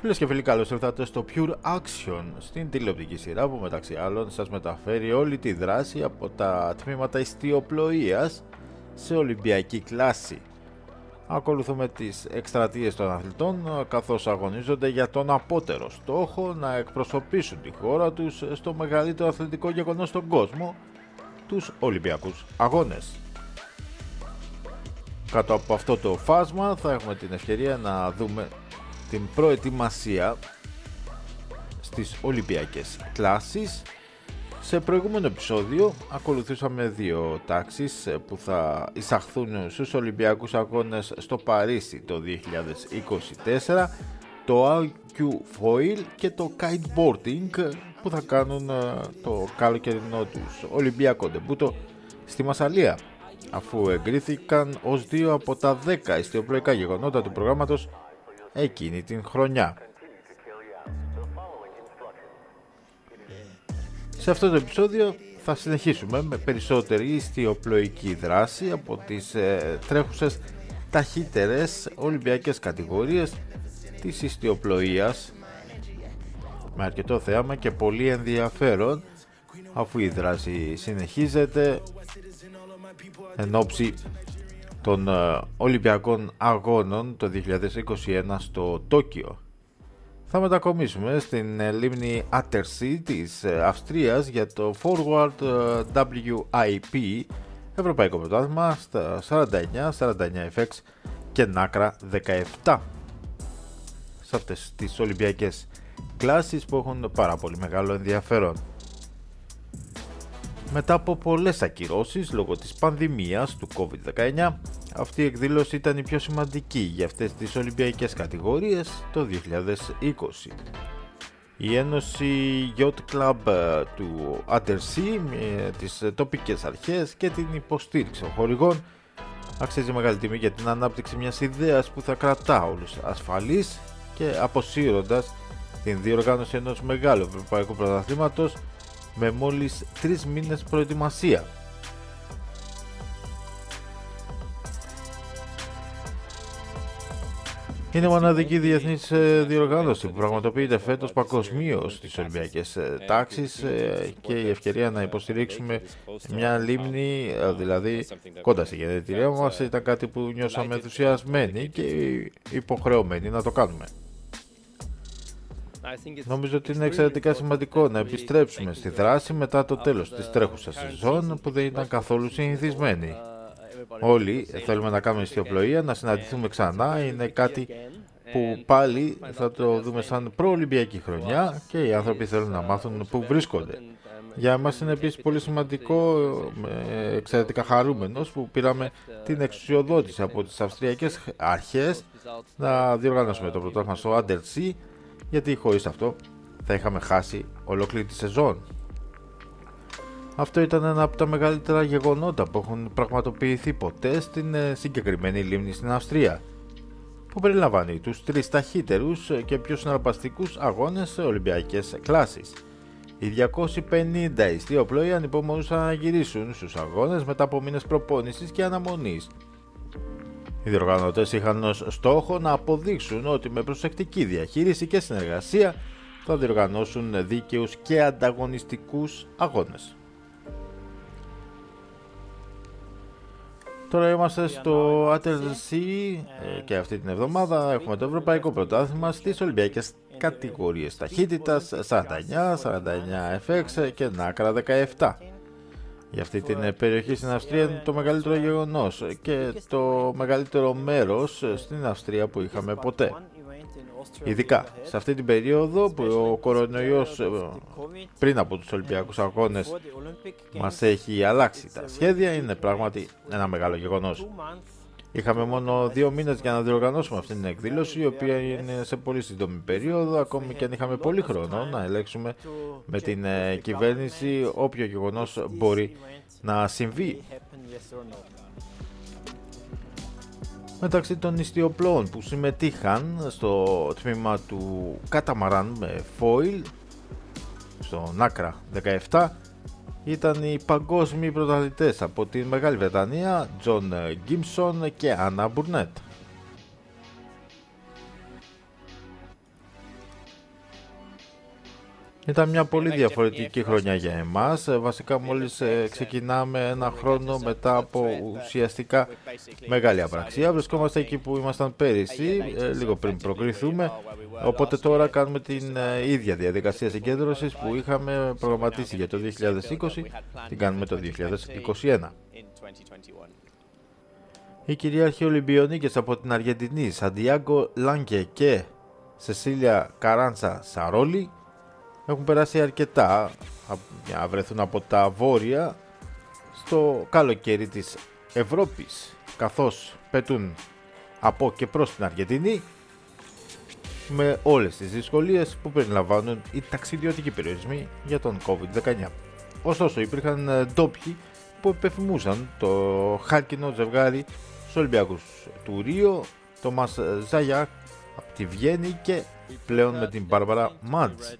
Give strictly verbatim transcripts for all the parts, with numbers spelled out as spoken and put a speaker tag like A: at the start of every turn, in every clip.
A: Φίλες και φίλοι, καλώς ήρθατε στο Pure Action, στην τηλεοπτική σειρά που μεταξύ άλλων σας μεταφέρει όλη τη δράση από τα τμήματα ιστιοπλοείας σε ολυμπιακή κλάση. Ακολουθούμε τις εκστρατείες των αθλητών καθώς αγωνίζονται για τον απότερο στόχο να εκπροσωπήσουν τη χώρα τους στο μεγαλύτερο αθλητικό γεγονός στον κόσμο, τους Ολυμπιακούς Αγώνες. Κάτω από αυτό το φάσμα θα έχουμε την ευκαιρία να δούμε την προετοιμασία στις Ολυμπιακές κλάσεις. Σε προηγούμενο επεισόδιο ακολουθήσαμε δύο τάξεις που θα εισαχθούν στους Ολυμπιακούς Αγώνες στο Παρίσι το δύο χιλιάδες είκοσι τέσσερα, το άι κιου Foil και το Kiteboarding, που θα κάνουν το καλοκαιρινό τους Ολυμπιακό ντεμπούτο στη Μασσαλία, αφού εγκρίθηκαν ως δύο από τα δέκα ιστιοπλοϊκά γεγονότα του προγράμματος εκείνη την χρονιά. Σε αυτό το επεισόδιο θα συνεχίσουμε με περισσότερη ιστιοπλοϊκή δράση από τις ε, τρέχουσες ταχύτερες Ολυμπιακές κατηγορίες της ιστιοπλοείας, με αρκετό θέαμα και πολύ ενδιαφέρον, αφού η δράση συνεχίζεται εν ώψη των uh, Ολυμπιακών Αγώνων το δύο χιλιάδες είκοσι ένα στο Τόκιο. Θα μετακομίσουμε στην uh, λίμνη Attersee της uh, Αυστρίας για το Forward uh, ντάμπλιου άι πι, Ευρωπαϊκό Πρωτάθλημα στα σαράντα εννιά σαράντα εννιά εφ εξ και Νάκρα δεκαεπτά. Σε αυτές τις Ολυμπιακές κλάσεις που έχουν πάρα πολύ μεγάλο ενδιαφέρον. Μετά από πολλές ακυρώσεις λόγω της πανδημίας του κόβιντ δεκαεννιά, αυτή η εκδήλωση ήταν η πιο σημαντική για αυτές τις Ολυμπιακές κατηγορίες το δύο χιλιάδες είκοσι. Η Ένωση Yacht Club του Attersee με τις τοπικές αρχές και την υποστήριξη των χορηγών αξίζει μεγάλη τιμή για την ανάπτυξη μιας ιδέας που θα κρατά όλους ασφαλείς και αποσύροντας την διοργάνωση ενός μεγάλου ευρωπαϊκού πρωταθλήματος με μόλις τρεις μήνες προετοιμασία. Είναι μοναδική διεθνής διοργάνωση που πραγματοποιείται φέτος παγκοσμίως στις Ολυμπιακές τάξεις και η ευκαιρία να υποστηρίξουμε μια λίμνη, δηλαδή κοντά στη γενετηρία μας, ήταν κάτι που νιώσαμε ενθουσιασμένοι και υποχρεωμένοι να το κάνουμε. Νομίζω ότι είναι εξαιρετικά σημαντικό να επιστρέψουμε στη δράση μετά το τέλος της τρέχουσας σεζόν που δεν ήταν καθόλου συνηθισμένη. Όλοι θέλουμε να κάνουμε ιστιοπλοεία, να συναντηθούμε ξανά, είναι κάτι που πάλι θα το δούμε σαν προολυμπιακή χρονιά και οι άνθρωποι θέλουν να μάθουν πού βρίσκονται. Για εμάς είναι επίσης πολύ σημαντικό, εξαιρετικά χαρούμενος, που πήραμε την εξουσιοδότηση από τις Αυστριακές αρχές να διοργανώσουμε το πρωτάθλημα στο Attersee, γιατί χωρίς αυτό θα είχαμε χάσει ολόκληρη τη σεζόν. Αυτό ήταν ένα από τα μεγαλύτερα γεγονότα που έχουν πραγματοποιηθεί ποτέ στην συγκεκριμένη λίμνη στην Αυστρία, που περιλαμβάνει τους τρεις ταχύτερους και πιο συναρπαστικούς αγώνες σε Ολυμπιακές κλάσεις. Οι διακόσιοι πενήντα ιστιοπλοοί ανυπομονούσαν να γυρίσουν στους αγώνες μετά από μήνες προπόνησης και αναμονής. Οι διοργανωτές είχαν ως στόχο να αποδείξουν ότι με προσεκτική διαχείριση και συνεργασία θα διοργανώσουν δίκαιους και ανταγωνιστικούς αγώνες. Τώρα είμαστε στο Attersee και αυτή την εβδομάδα έχουμε το Ευρωπαϊκό Πρωτάθλημα στις Ολυμπιακές κατηγορίες ταχύτητας σαράντα εννιά σαράντα εννιά εφ εξ και Νάκρα δεκαεπτά. Για αυτή την περιοχή στην Αυστρία είναι το μεγαλύτερο γεγονός και το μεγαλύτερο μέρος στην Αυστρία που είχαμε ποτέ. Ειδικά σε αυτή την περίοδο που ο κορονοϊός πριν από τους Ολυμπιακούς Αγώνες μας έχει αλλάξει τα σχέδια, είναι πράγματι ένα μεγάλο γεγονός. Είχαμε μόνο δύο μήνες για να διοργανώσουμε αυτή την εκδήλωση, η οποία είναι σε πολύ σύντομη περίοδο, ακόμη και αν είχαμε πολύ χρόνο να ελέγξουμε με την ε, κυβέρνηση όποιο γεγονός μπορεί να συμβεί. Μεταξύ των ιστιοπλώων που συμμετείχαν στο τμήμα του Καταμαράν με Foil στο Νάκρα δεκαεπτά ήταν οι παγκόσμιοι πρωταθλητές από τη Μεγάλη Βρετανία, Τζον Γκίμσον και Άννα Μπουρνέτ. Ήταν μια πολύ διαφορετική χρονιά για εμάς. Βασικά μόλις ξεκινάμε ένα χρόνο μετά από ουσιαστικά μεγάλη απραξία. Βρισκόμαστε εκεί που ήμασταν πέρυσι, λίγο πριν προκριθούμε. Οπότε τώρα κάνουμε την ίδια διαδικασία συγκέντρωσης που είχαμε προγραμματίσει για το δύο χιλιάδες είκοσι, την κάνουμε το δύο χιλιάδες είκοσι ένα. Οι κυρίαρχοι Ολυμπιονίκες από την Αργεντινή, Σαντιάγκο Λάνκε και Σεσίλια Καράντσα Σαρόλη, έχουν περάσει αρκετά για να βρεθούν από τα βόρεια στο καλοκαίρι της Ευρώπης, καθώς πετούν από και προς την Αργεντινή με όλες τις δυσκολίες που περιλαμβάνουν οι ταξιδιωτικοί περιορισμοί για τον κόβιντ δεκαεννιά. Ωστόσο υπήρχαν ντόπιοι που επιθυμούσαν το χάλκινο ζευγάρι στους Ολυμπιακούς του Ρίο, Τομάς Ζαγιάκ από τη Βιέννη και πλέον με την Μπάρμπαρα Μάντς.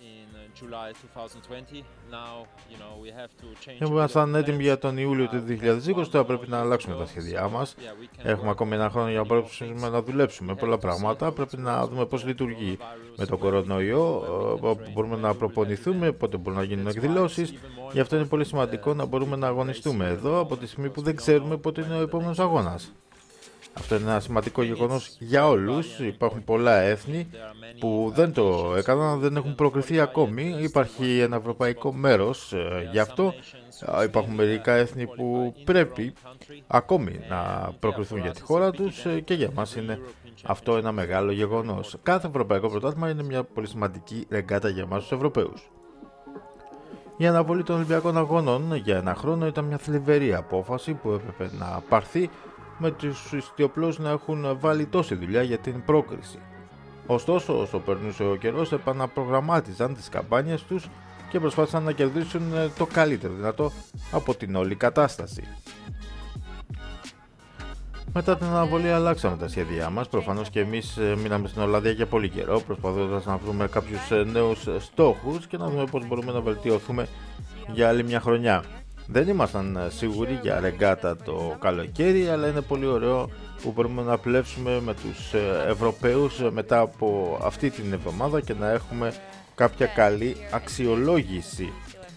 A: Ήμασταν έτοιμοι για τον Ιούλιο του δύο χιλιάδες είκοσι, τώρα πρέπει να αλλάξουμε τα σχέδιά μας. Έχουμε ακόμη ένα χρόνο για να μπορέσουμε να δουλέψουμε πολλά πράγματα. Πρέπει να δούμε πώς λειτουργεί με τον κορονοϊό, μπορούμε να προπονηθούμε, πότε μπορούν να γίνουν εκδηλώσεις. Γι' αυτό είναι πολύ σημαντικό να μπορούμε να αγωνιστούμε εδώ από τη στιγμή που δεν ξέρουμε πότε είναι ο επόμενος αγώνας. Αυτό είναι ένα σημαντικό γεγονός για όλους. Υπάρχουν πολλά έθνη που δεν το έκαναν, δεν έχουν προκριθεί ακόμη. Υπάρχει ένα ευρωπαϊκό μέρος γι' αυτό. Υπάρχουν μερικά έθνη που πρέπει ακόμη να προκριθούν για τη χώρα τους και για μας είναι αυτό ένα μεγάλο γεγονός. Κάθε ευρωπαϊκό πρωτάθλημα είναι μια πολύ σημαντική ρεγκάτα για εμάς τους Ευρωπαίους. Η αναβολή των Ολυμπιακών Αγώνων για ένα χρόνο ήταν μια θλιβερή απόφαση που έπρεπε να πάρθει, με τους ιστιοπλούς να έχουν βάλει τόση δουλειά για την πρόκριση. Ωστόσο, όσο περνούσε ο καιρός, επαναπρογραμμάτιζαν τις καμπάνιες τους και προσπάθησαν να κερδίσουν το καλύτερο δυνατό από την όλη κατάσταση. Μετά την αναβολή αλλάξαμε τα σχέδιά μας. Προφανώς και εμείς μείναμε στην Ολλανδία για πολύ καιρό, προσπαθώντας να βρούμε κάποιους νέους στόχους και να δούμε πώς μπορούμε να βελτιωθούμε για άλλη μια χρονιά. Δεν ήμασταν σίγουροι για ρεγκάτα το καλοκαίρι, αλλά είναι πολύ ωραίο που μπορούμε να πλεύσουμε με τους Ευρωπαίους μετά από αυτή την εβδομάδα και να έχουμε κάποια καλή αξιολόγηση.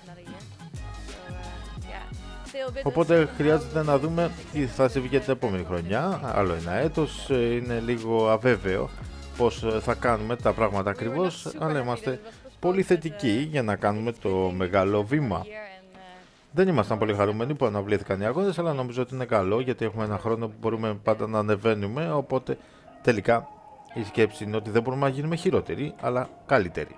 A: Οπότε χρειάζεται να δούμε τι θα συμβεί για την επόμενη χρονιά. Άλλο ένα έτος, είναι λίγο αβέβαιο πώς θα κάνουμε τα πράγματα ακριβώς, αλλά είμαστε πολύ θετικοί για να κάνουμε το μεγάλο βήμα. Δεν ήμασταν πολύ χαρούμενοι που αναβλήθηκαν οι αγώνες, αλλά νομίζω ότι είναι καλό γιατί έχουμε ένα χρόνο που μπορούμε πάντα να ανεβαίνουμε, οπότε τελικά η σκέψη είναι ότι δεν μπορούμε να γίνουμε χειρότεροι, αλλά καλύτεροι.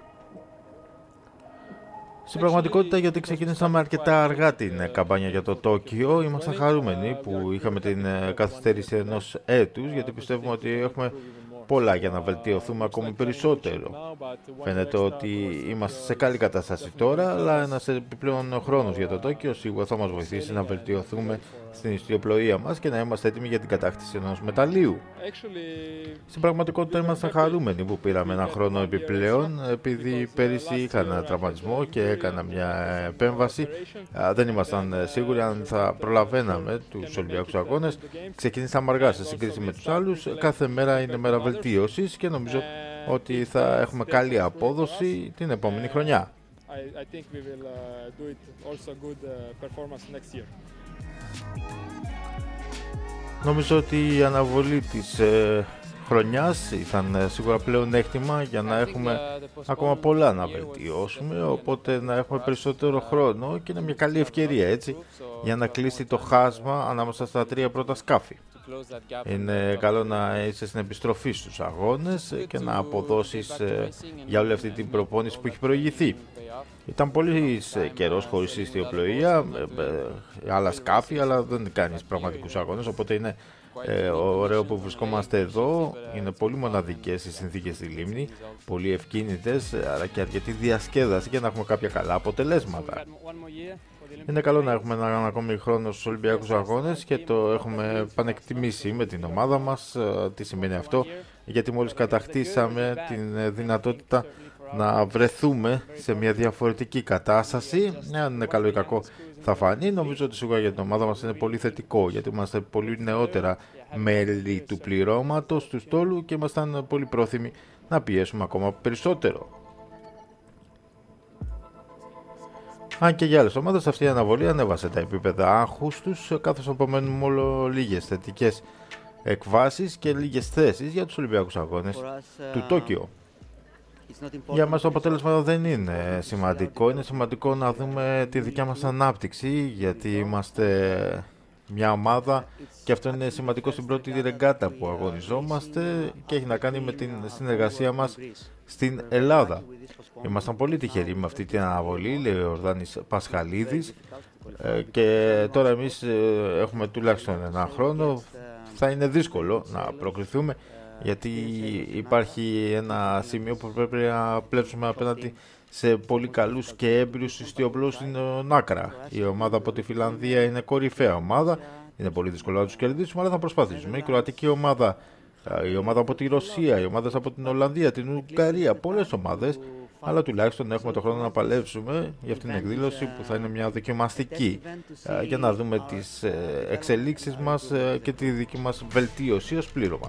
A: Στην πραγματικότητα, γιατί ξεκινήσαμε αρκετά αργά την καμπάνια για το Τόκιο, ήμασταν χαρούμενοι που είχαμε την καθυστέρηση ενός έτους, γιατί πιστεύουμε ότι έχουμε πολλά για να βελτιωθούμε ακόμη περισσότερο. Φαίνεται ότι είμαστε σε καλή κατάσταση τώρα, αλλά ένας επιπλέον χρόνος για το Τόκιο σίγουρα θα μας βοηθήσει να βελτιωθούμε στην ιστιοπλοεία μας και να είμαστε έτοιμοι για την κατάκτηση ενός μεταλλίου. Στην πραγματικότητα ήμασταν χαρούμενοι που πήραμε ένα χρόνο επιπλέον, επειδή πέρυσι είχα ένα τραυματισμό και έκανα μια επέμβαση. Δεν ήμασταν σίγουροι αν θα προλαβαίναμε τους Ολυμπιακούς Αγώνες. Ξεκινήσαμε αργά σε σύγκριση με τους άλλους. Κάθε μέρα είναι μέρα βελτίωσης και νομίζω ότι θα έχουμε καλή απόδοση την επόμενη χρονιά. Νομίζω ότι η αναβολή της ε, χρονιάς ήταν σίγουρα πλέον έκτημα για να έχουμε ακόμα πολλά να βελτιώσουμε, οπότε να έχουμε περισσότερο χρόνο και είναι μια καλή ευκαιρία έτσι για να κλείσει το χάσμα ανάμεσα στα τρία πρώτα σκάφη. Είναι καλό να είσαι στην επιστροφή στους αγώνες και να αποδώσεις ε, για όλη αυτή την προπόνηση που έχει προηγηθεί. Ήταν πολύ καιρός χωρίς ιστιοπλοεία, ε, ε, άλλα σκάφη, αλλά δεν κάνεις πραγματικούς αγώνες, οπότε είναι ε, ωραίο που βρισκόμαστε εδώ. Είναι πολύ μοναδικές οι συνθήκες στη λίμνη, πολύ ευκίνητες, αλλά και αρκετή διασκέδαση για να έχουμε κάποια καλά αποτελέσματα. Είναι καλό να έχουμε έναν ακόμη χρόνο στους Ολυμπιακούς Αγώνες και το έχουμε επανεκτιμήσει με την ομάδα μας. Τι σημαίνει αυτό? Γιατί μόλις κατακτήσαμε την δυνατότητα να βρεθούμε σε μια διαφορετική κατάσταση. Αν είναι καλό ή κακό θα φανεί. Νομίζω ότι σίγουρα για την ομάδα μας είναι πολύ θετικό, γιατί είμαστε πολύ νεότερα μέλη του πληρώματος, του στόλου και ήμασταν πολύ πρόθυμοι να πιέσουμε ακόμα περισσότερο. Αν και για άλλες ομάδες αυτή η αναβολή ανέβασε τα επίπεδα άγχους τους, καθώς απομένουν όλο λίγες θετικές εκβάσεις και λίγες θέσεις για τους Ολυμπιακούς Αγώνες του Τόκιο. Για μας το αποτέλεσμα δεν είναι σημαντικό, είναι σημαντικό να δούμε τη δικιά μας ανάπτυξη, γιατί είμαστε μια ομάδα και αυτό είναι σημαντικό στην πρώτη ρεγκάτα που αγωνιζόμαστε και έχει να κάνει με την συνεργασία μας στην Ελλάδα. Ήμασταν πολύ τυχεροί με αυτή την αναβολή, λέει ο Ορδάνης Πασχαλίδης, και τώρα εμείς έχουμε τουλάχιστον ένα χρόνο. Θα είναι δύσκολο να προκριθούμε, γιατί υπάρχει ένα σημείο που πρέπει να πλέψουμε απέναντι σε πολύ καλούς και έμπειρους ιστιοπλούς στην άκρα. Η ομάδα από τη Φιλανδία είναι κορυφαία ομάδα, είναι πολύ δύσκολο να τους κερδίσουμε, αλλά θα προσπαθήσουμε. Η κροατική ομάδα, η ομάδα από τη Ρωσία, οι ομάδες από την Ολλανδία, την Ουγγαρία, πολλές ομάδες, αλλά τουλάχιστον έχουμε το χρόνο να παλέψουμε για αυτήν την εκδήλωση που θα είναι μια δοκιμαστική, για να δούμε τις εξελίξεις μας και τη δική μας βελτίωση ως πλήρωμα.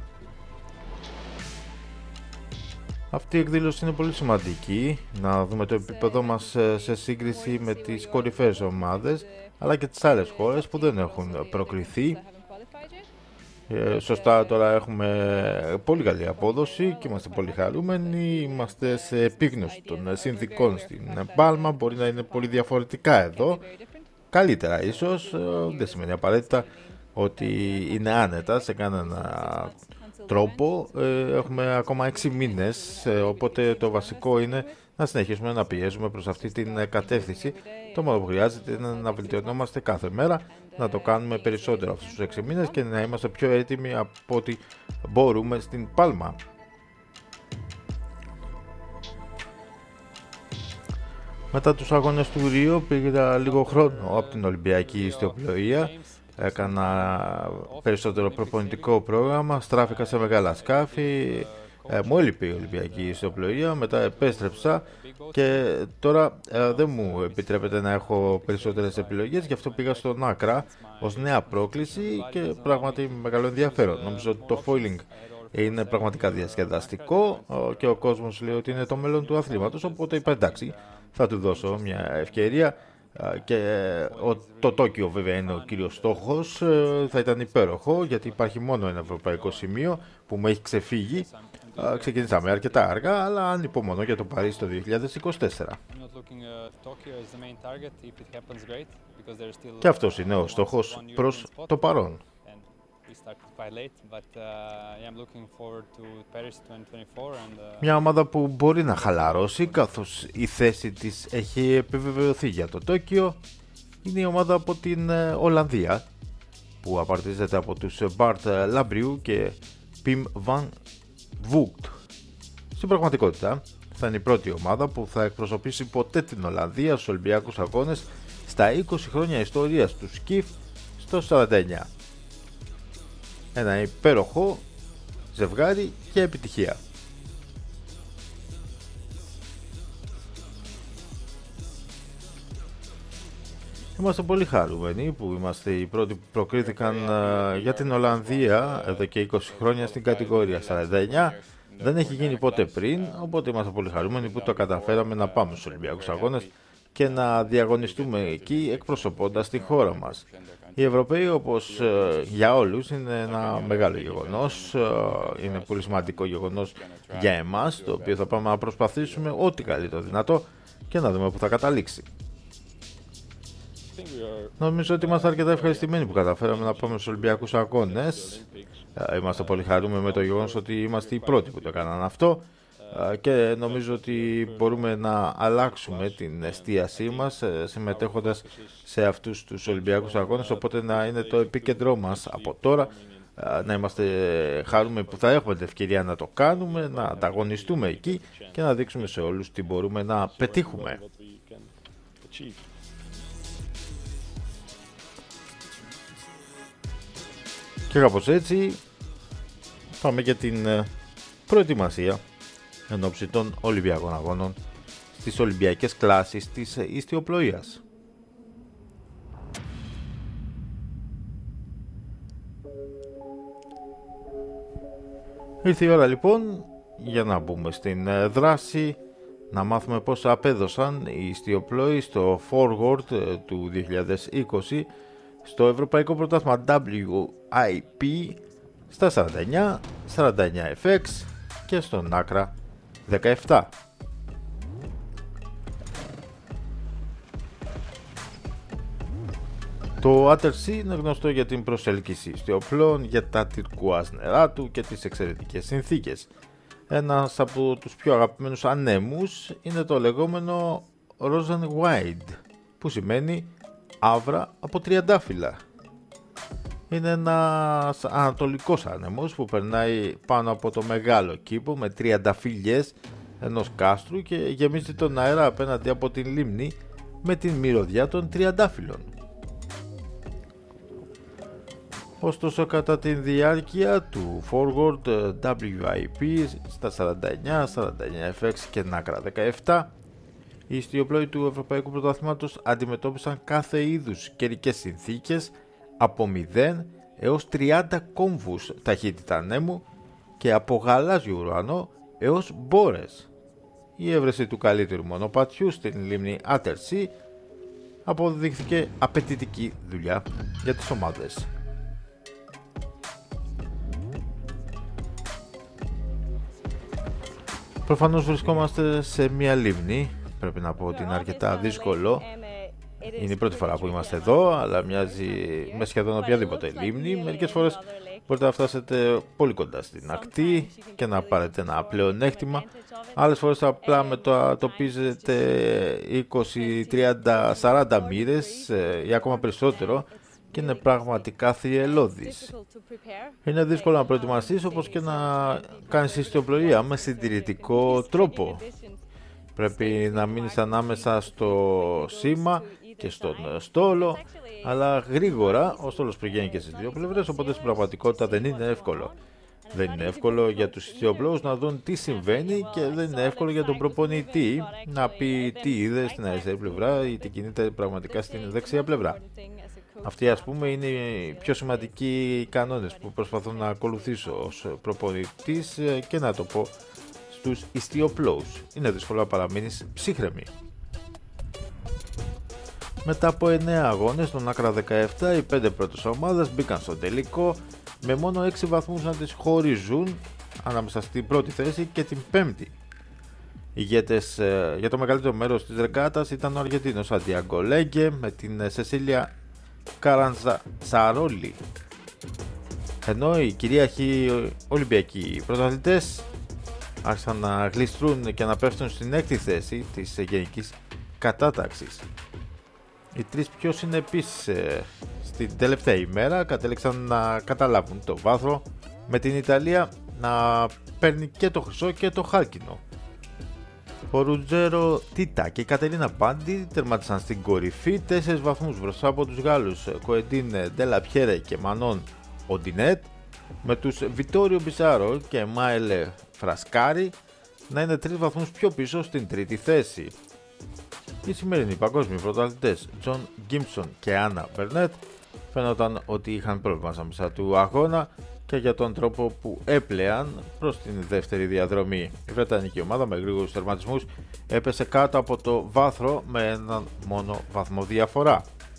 A: Αυτή η εκδήλωση είναι πολύ σημαντική, να δούμε το επίπεδό μας σε σύγκριση με τις κορυφαίες ομάδες, αλλά και τις άλλες χώρες που δεν έχουν προκριθεί. Ε, σωστά, τώρα έχουμε πολύ καλή απόδοση και είμαστε πολύ χαρούμενοι. Είμαστε σε επίγνωση των συνθηκών στην Πάλμα, μπορεί να είναι πολύ διαφορετικά εδώ. Καλύτερα ίσως, δεν σημαίνει απαραίτητα ότι είναι άνετα σε κανένα τρόπο. Έχουμε ακόμα έξι μήνες, οπότε το βασικό είναι να συνεχίσουμε να πιέζουμε προς αυτή την κατεύθυνση. Το μόνο που χρειάζεται είναι να βελτιωνόμαστε κάθε μέρα, να το κάνουμε περισσότερο αυτούς τους έξι μήνες και να είμαστε πιο έτοιμοι από ό,τι μπορούμε στην Πάλμα. Μετά τους αγώνες του Ρίο πήγα λίγο χρόνο από την Ολυμπιακή ιστιοπλοεία. Έκανα περισσότερο προπονητικό πρόγραμμα, στράφηκα σε μεγάλα σκάφη, ε, μου έλειπε η Ολυμπιακή ιστιοπλοεία, μετά επέστρεψα και τώρα ε, δεν μου επιτρέπεται να έχω περισσότερες επιλογές, γι' αυτό πήγα στον Άκρα ως νέα πρόκληση και πράγματι με μεγάλο ενδιαφέρον. Νομίζω ότι το foiling είναι πραγματικά διασκεδαστικό και ο κόσμος λέει ότι είναι το μέλλον του αθλήματος, οπότε είπα εντάξει, θα του δώσω μια ευκαιρία. Και το Τόκιο βέβαια είναι ο κύριος στόχος, θα ήταν υπέροχο γιατί υπάρχει μόνο ένα ευρωπαϊκό σημείο που μου έχει ξεφύγει. Ξεκινήσαμε αρκετά αργά, αλλά ανυπομονώ για το Παρίσι το δύο χιλιάδες είκοσι τέσσερα. Και αυτός είναι ο στόχος προς το παρόν. Μια ομάδα που μπορεί να χαλαρώσει, καθώς η θέση της έχει επιβεβαιωθεί για το Τόκιο, είναι η ομάδα από την Ολλανδία, που απαρτίζεται από τους Μπαρτ Λαμπριού και Πιμ Βαν Βούκτ. Στην πραγματικότητα θα είναι η πρώτη ομάδα που θα εκπροσωπήσει ποτέ την Ολλανδία στους Ολυμπιακούς Αγώνες στα είκοσι χρόνια ιστορίας του σκιφ στο σαράντα εννιά. Ένα υπέροχο ζευγάρι και επιτυχία. Είμαστε πολύ χαρούμενοι που είμαστε οι πρώτοι που προκρίθηκαν uh, για την Ολλανδία εδώ και είκοσι χρόνια στην κατηγορία σαράντα εννιά. Δεν έχει γίνει ποτέ πριν, οπότε είμαστε πολύ χαρούμενοι που το καταφέραμε να πάμε στους Ολυμπιακούς Αγώνες και να διαγωνιστούμε εκεί εκπροσωπώντας τη χώρα μας. Οι Ευρωπαίοι, όπως ε, για όλους, είναι ένα μεγάλο γεγονός, ε, είναι πολύ σημαντικό γεγονός για εμάς, το οποίο θα πάμε να προσπαθήσουμε ό,τι καλύτερο δυνατό και να δούμε που θα καταλήξει. Νομίζω ότι είμαστε αρκετά ευχαριστημένοι που καταφέραμε να πάμε στους Ολυμπιακούς Αγώνες. Ε, είμαστε πολύ χαρούμενοι με το γεγονός ότι είμαστε οι πρώτοι που το έκαναν αυτό. Και νομίζω ότι μπορούμε να αλλάξουμε την εστίασή μας συμμετέχοντας σε αυτούς τους Ολυμπιακούς Αγώνες, οπότε να είναι το επίκεντρό μας από τώρα, να είμαστε χαρούμενοι που θα έχουμε την ευκαιρία να το κάνουμε, να ανταγωνιστούμε εκεί και να δείξουμε σε όλους τι μπορούμε να πετύχουμε. Και κάπως έτσι πάμε για την προετοιμασία εν ώψη των Ολυμπιακών Αγώνων στις Ολυμπιακές κλάσεις της ιστιοπλοείας. Ήρθε η ώρα λοιπόν για να μπούμε στην δράση, να μάθουμε πώς απέδωσαν οι ιστιοπλόοι στο Forward του δύο χιλιάδες είκοσι στο Ευρωπαϊκό Πρωτάθλημα ντάμπλιου άι πι στα σαράντα εννιά, σαράντα εννιά εφ εξ και στον Άκρα δεκαεπτά. Το Attersea είναι γνωστό για την προσέλκυση ιστιοπλών, για τα τυρκουάζ νερά του και τις εξαιρετικές συνθήκες. Ένας από τους πιο αγαπημένους ανέμους είναι το λεγόμενο Rosenweide, που σημαίνει άβρα από τριαντάφυλλα. Είναι ένας ανατολικός άνεμος που περνάει πάνω από το μεγάλο κήπο με τριανταφύλλιες ενός κάστρου και γεμίζει τον αέρα απέναντι από την λίμνη με την μυρωδιά των τριαντάφυλλων. Ωστόσο, κατά τη διάρκεια του Forward ντάμπλιου άι πι στα σαράντα εννιά, σαράντα εννιά εφ εξ και Άκρα δεκαεπτά, οι ιστιοπλόοι του Ευρωπαϊκού Πρωταθλήματος αντιμετώπισαν κάθε είδους καιρικές συνθήκες από μηδέν έως τριάντα κόμβους ταχύτητα ανέμου και από γαλάζιο ουρανό έως μπόρες. Η έβρεση του καλύτερου μονοπατιού στην λίμνη Attersea αποδείχθηκε απαιτητική δουλειά για τις ομάδες. Προφανώς βρισκόμαστε σε μια λίμνη, πρέπει να πω ότι είναι αρκετά δύσκολο. Είναι η πρώτη φορά που είμαστε εδώ, αλλά μοιάζει με σχεδόν οποιαδήποτε λίμνη. Μερικές φορές μπορείτε να φτάσετε πολύ κοντά στην ακτή και να πάρετε ένα πλεονέκτημα. Άλλες φορές απλά μετατοπίζετε είκοσι, τριάντα, σαράντα μοίρες ή ακόμα περισσότερο και είναι πραγματικά θριελώδης. Είναι δύσκολο να προετοιμαστείς, όπως και να κάνεις ιστιοπλοεία με συντηρητικό τρόπο. Πρέπει να μείνεις ανάμεσα στο σήμα και στον στόλο, αλλά γρήγορα ο στόλος πηγαίνει και στις δύο πλευρές, οπότε στην πραγματικότητα δεν είναι εύκολο. Δεν είναι εύκολο για τους ιστιοπλόους να δουν τι συμβαίνει και δεν είναι εύκολο για τον προπονητή να πει τι είδε στην αριστερή πλευρά ή τι κινείται πραγματικά στην δεξιά πλευρά. Αυτοί, ας πούμε, είναι οι πιο σημαντικοί κανόνες που προσπαθώ να ακολουθήσω ως προπονητής και να το πω στους ιστιοπλόους. Είναι δύσκολο να παραμείνεις ψύχρεμη. Μετά από εννέα αγώνες, στον Άκρα δεκαεπτά, οι πέντε πρώτες ομάδες μπήκαν στο τελικό με μόνο έξι βαθμούς να τις χωρίζουν ανάμεσα στην πρώτη θέση και την πέμπτη. Ηγέτες ε, για το μεγαλύτερο μέρος της ρεγκάτας ήταν ο Αργεντίνος Σαντιάγκο Λέγκε με την Σεσίλια Καραντζαρόλη, ενώ οι κυρίαρχοι Ολυμπιακοί πρωταθλητές άρχισαν να γλιστρούν και να πέφτουν στην έκτη θέση της γενικής κατάταξης. Οι τρεις πιο συνεπείς ε, στην τελευταία ημέρα κατέληξαν να καταλάβουν το βάθρο, με την Ιταλία να παίρνει και το χρυσό και το χάλκινο. Ο Ρουτζέρο Τίτα και η Κατερίνα Πάντι τερμάτισαν στην κορυφή, τέσσερις βαθμούς μπροστά από τους Γάλλους Κοεντίν Ντελαπιέρε και Μανών Οντινέτ, με τους Βιτόριο Μπισάρο και Μάελε Φρασκάρι να είναι τρεις βαθμούς πιο πίσω στην τρίτη θέση. Οι σημερινοί παγκόσμιοι πρωταθλητές Τζον Γκίμψον και Άννα Μπερνέτ φαίνονταν ότι είχαν πρόβλημα μέσα του αγώνα και για τον τρόπο που έπλεαν προς την δεύτερη διαδρομή. Η Βρετανική ομάδα με γρήγορους τερματισμούς έπεσε κάτω από το βάθρο με έναν μόνο βαθμό διαφορά.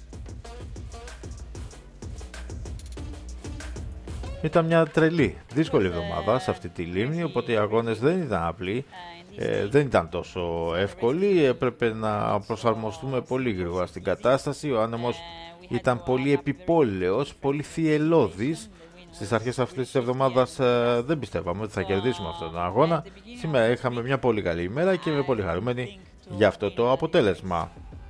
A: Ήταν μια τρελή, δύσκολη εβδομάδα σε αυτή τη λίμνη, οπότε οι αγώνες δεν ήταν απλοί, ε, δεν ήταν τόσο εύκολοι, έπρεπε να προσαρμοστούμε πολύ γρήγορα στην κατάσταση. Ο άνεμος ήταν πολύ επιπόλαιος, πολύ θυελλώδης. Στις αρχές αυτής της εβδομάδας ε, δεν πιστεύαμε ότι θα κερδίσουμε αυτόν τον αγώνα. Σήμερα είχαμε μια πολύ καλή ημέρα και είμαι πολύ χαρούμενη για αυτό το αποτέλεσμα.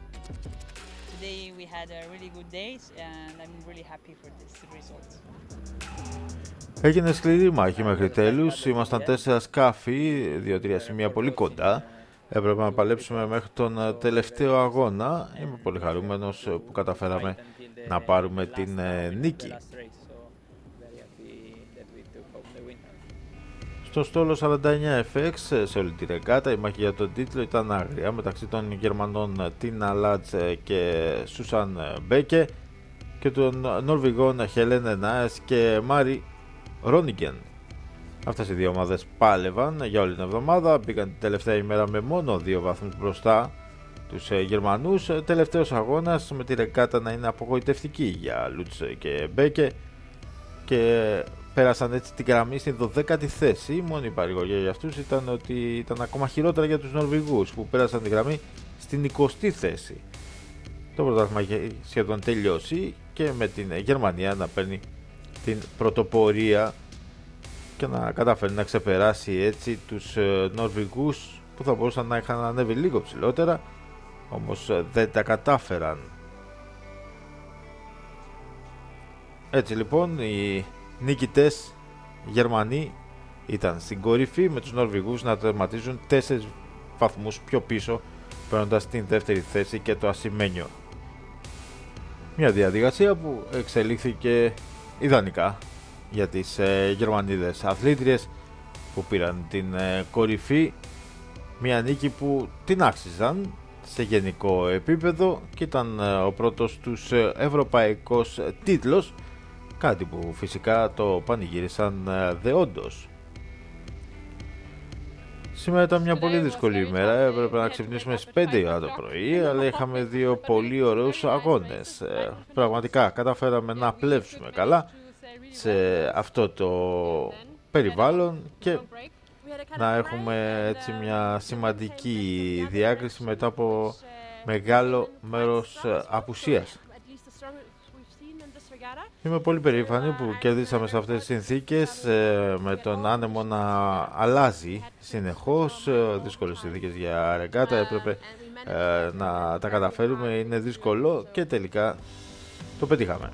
A: Έγινε σκληρή μάχη μέχρι τέλους. Ήμασταν τέσσερα σκάφη, δύο-τρία σημεία πολύ κοντά. Έπρεπε να παλέψουμε μέχρι τον τελευταίο αγώνα. Είμαι πολύ χαρούμενος που καταφέραμε να πάρουμε την ε, νίκη. Στο στόλο σαράντα εννιά εφ εξ σε όλη τη ρεγκάτα η μάχη για τον τίτλο ήταν άγρια μεταξύ των Γερμανών Τίνα Λάτς και Σούσαν Μπέκε και των Νορβηγών Χελένε Νάες και Μάρι Ρόνιγκεν. Αυτές οι δύο ομάδες πάλευαν για όλη την εβδομάδα, μπήκαν την τελευταία ημέρα με μόνο δύο βαθμούς μπροστά τους ε, Γερμανούς. Τελευταίος αγώνας με τη ρεκάτα να είναι απογοητευτική για Λούτς και Μπέκε και πέρασαν έτσι την γραμμή στην δωδέκατη θέση. Η μόνη παρηγοριά για αυτούς ήταν ότι ήταν ακόμα χειρότερα για τους Νορβηγούς που πέρασαν την γραμμή στην εικοστή θέση. Το πρωτάθλημα είχε σχεδόν τελειώσει και με την Γερμανία να παίρνει την πρωτοπορία και να καταφέρει να ξεπεράσει έτσι τους ε, Νορβηγούς που θα μπορούσαν να είχαν ανέβει λίγο ψηλότερα, όμως ε, δεν τα κατάφεραν. Έτσι λοιπόν οι νικητές Γερμανοί ήταν στην κορυφή, με τους Νορβηγούς να τερματίζουν τέσσερις βαθμούς πιο πίσω, παίρνοντας την δεύτερη θέση και το ασημένιο. Μια διαδικασία που εξελίχθηκε ιδανικά για τις ε, Γερμανίδες αθλήτριες που πήραν την ε, κορυφή. Μια νίκη που την άξιζαν σε γενικό επίπεδο και ήταν ε, ο πρώτος τους ε, ευρωπαϊκός ε, τίτλος, κάτι που φυσικά το πανηγύρισαν ε, δεόντως. Σήμερα ήταν μια πολύ δύσκολη ημέρα, έπρεπε να ξυπνήσουμε στις πέντε η ώρα το πρωί, αλλά είχαμε δύο πολύ ωραίους αγώνες. Ε, πραγματικά καταφέραμε να πλέψουμε καλά σε αυτό το περιβάλλον και να έχουμε έτσι μια σημαντική διάκριση μετά από μεγάλο μέρος απουσίας. Είμαι πολύ περήφανη που κερδίσαμε σε αυτές τις συνθήκες, με τον άνεμο να αλλάζει συνεχώς, δύσκολες συνθήκες για ρεγκάτα, έπρεπε να τα καταφέρουμε, είναι δύσκολο και τελικά το πετύχαμε.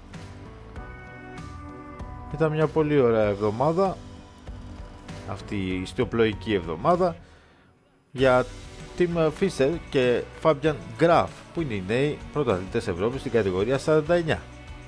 A: Ήταν μια πολύ ωραία εβδομάδα, αυτή η ιστιοπλοϊκή εβδομάδα για Tim Fischer και Fabian Graf, που είναι οι νέοι πρωταθλητές Ευρώπης στην κατηγορία σαράντα εννιά.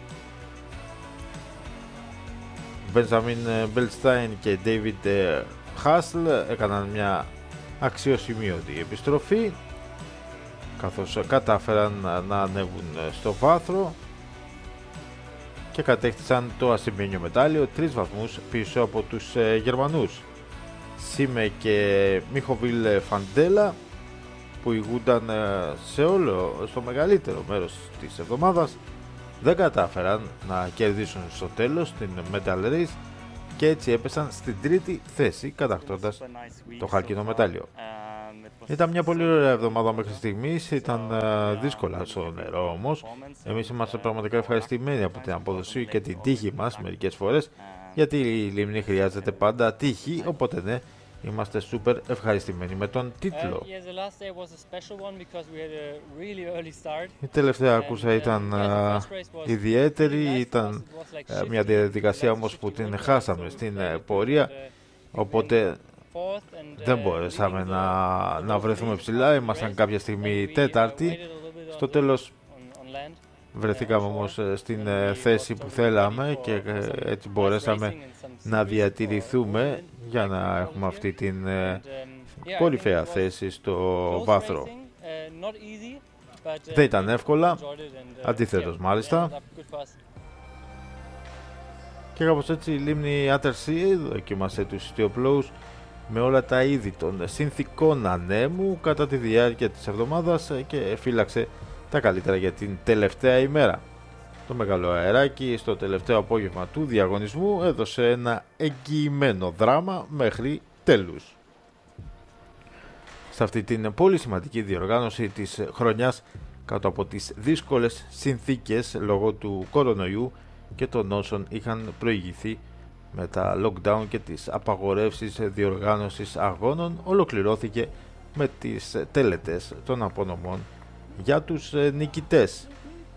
A: Benjamin Belstein και David Hassel έκαναν μια αξιοσημείωτη επιστροφή, καθώς κατάφεραν να ανέβουν στο βάθρο και κατέκτησαν το ασημένιο μετάλλιο, τρεις βαθμούς πίσω από τους ε, Γερμανούς. Σίμε και Μιχοβίλ Φαντέλα, που ηγούνταν ε, σε όλο, στο μεγαλύτερο μέρος της εβδομάδας, δεν κατάφεραν να κερδίσουν στο τέλος την Medal Race και έτσι έπεσαν στην τρίτη θέση, κατακτώντας το χάλκινο μετάλλιο. Ήταν μια πολύ ωραία εβδομάδα μέχρι στιγμής, ήταν uh, δύσκολα στο νερό όμως. Εμείς είμαστε πραγματικά ευχαριστημένοι από την απόδοση και την τύχη μας μερικές φορές, γιατί η λίμνη χρειάζεται πάντα τύχη, οπότε ναι, είμαστε σούπερ ευχαριστημένοι με τον τίτλο. Η τελευταία κούρσα ήταν uh, ιδιαίτερη, ήταν uh, μια διαδικασία όμως που την χάσαμε στην uh, πορεία, οπότε δεν μπορέσαμε να, να βρεθούμε ψηλά, ήμασταν κάποια στιγμή τέταρτη. Στο τέλος βρεθήκαμε όμως στην θέση που θέλαμε και έτσι μπορέσαμε να διατηρηθούμε για να έχουμε αυτή την κορυφαία θέση στο βάθρο. Δεν ήταν εύκολα, αντίθετος μάλιστα. Και κάπως έτσι η λίμνη Άττερσι δοκίμασε τους ιστιοπλώους με όλα τα είδη των συνθηκών ανέμου κατά τη διάρκεια της εβδομάδας και φύλαξε τα καλύτερα για την τελευταία ημέρα. Το μεγάλο αεράκι στο τελευταίο απόγευμα του διαγωνισμού έδωσε ένα εγγυημένο δράμα μέχρι τέλους. Σε αυτή την πολύ σημαντική διοργάνωση της χρονιάς, κάτω από τις δύσκολες συνθήκες λόγω του κορονοϊού και των όσων είχαν προηγηθεί με τα lockdown και τις απαγορεύσεις διοργάνωσης αγώνων, ολοκληρώθηκε με τις τελετές των απονομών για τους νικητές.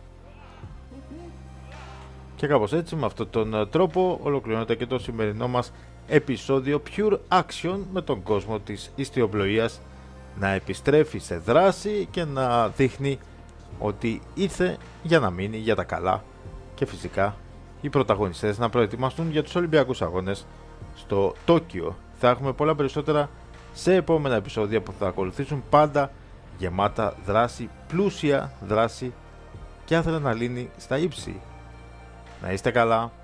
A: Και κάπως έτσι, με αυτόν τον τρόπο, ολοκληρώνεται και το σημερινό μας επεισόδιο Pure Action, με τον κόσμο της ιστιοπλοείας να επιστρέφει σε δράση και να δείχνει ότι ήρθε για να μείνει για τα καλά, και φυσικά οι πρωταγωνιστές να προετοιμαστούν για τους Ολυμπιακούς Αγώνες στο Τόκιο. Θα έχουμε πολλά περισσότερα σε επόμενα επεισόδια που θα ακολουθήσουν, πάντα γεμάτα δράση, πλούσια δράση και αδρεναλίνη στα ύψη. Να είστε καλά!